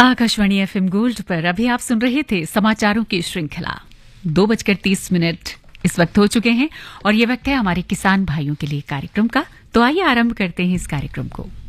Akashvani FM gold पर अभी आप सुन रहे थे समाचारों की श्रृंखला। 2:30 इस वक्त हो चुके हैं और ये वक्त है हमारे किसान भाइयों के लिए कार्यक्रम का। तो आइए आरंभ करते हैं इस कार्यक्रम को।